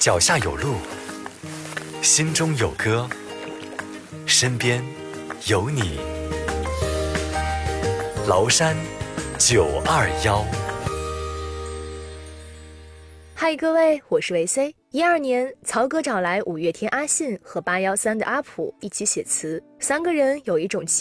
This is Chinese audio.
脚下有路，心中有歌，身边有你。崂山921。 嗨，各位，我是维 C。12年，曹格找来五月天阿信和813的阿普一起写词，三个人有一种